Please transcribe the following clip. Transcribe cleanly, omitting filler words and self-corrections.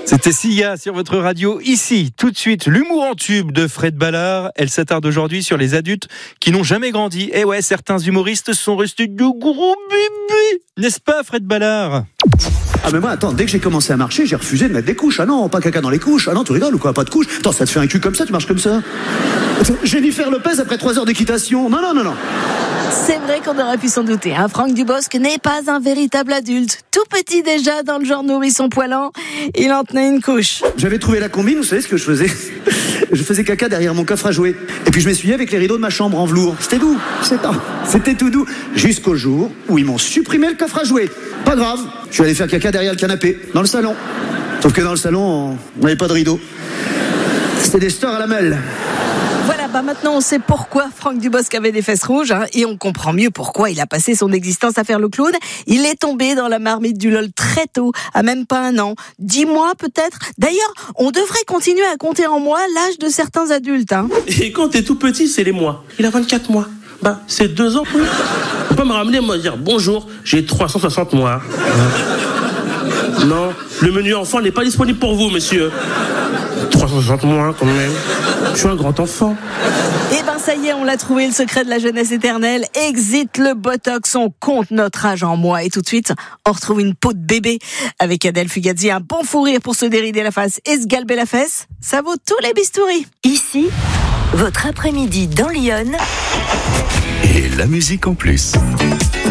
C'était Sia sur votre radio. Ici, tout de suite, l'humour en tube de Fred Ballard. Elle s'attarde aujourd'hui sur les adultes qui n'ont jamais grandi. Et ouais, certains humoristes sont restés de gros bébés. N'est-ce pas, Fred Ballard ? Ah mais moi attends, dès que j'ai commencé à marcher, j'ai refusé de mettre des couches. Ah non, pas caca dans les couches. Ah non, tu rigoles ou quoi, pas de couches. Attends, ça te fait un cul comme ça, tu marches comme ça. Jennifer Lopez après 3 heures d'équitation. Non. C'est vrai qu'on aurait pu s'en douter. Franck Dubosc n'est pas un véritable adulte. Tout petit déjà, dans le genre nourrisson poilant, il en tenait une couche. J'avais trouvé la combine, vous savez ce que je faisais ? Je faisais caca derrière mon coffre à jouets. Et puis je m'essuyais avec les rideaux de ma chambre en velours. C'était doux, c'était tout doux. Jusqu'au jour où ils m'ont supprimé le coffre à jouets. Pas grave, je suis allé faire caca derrière le canapé, dans le salon. Sauf que dans le salon, on n'avait pas de rideau. C'était des stores à la mêle. Voilà, maintenant on sait pourquoi Franck Dubosc avait des fesses rouges, et on comprend mieux pourquoi il a passé son existence à faire le clown. Il est tombé dans la marmite du LOL très tôt, à même pas 1 an, 10 mois peut-être. D'ailleurs, on devrait continuer à compter en mois l'âge de certains adultes. Et quand t'es tout petit, c'est les mois. Il a 24 mois. C'est 2 ans. Oui. Faut pas me ramener, me dire bonjour, j'ai 360 mois. Non, le menu enfant n'est pas disponible pour vous, monsieur. 360 mois, quand même. Je suis un grand enfant. Ça y est, on l'a trouvé, le secret de la jeunesse éternelle. Exit le botox, on compte notre âge en mois. Et tout de suite, on retrouve une peau de bébé avec Adèle Fugazi. Un bon fou rire pour se dérider la face et se galber la fesse. Ça vaut tous les bistouris. Ici, votre après-midi dans Lyon. Et la musique en plus.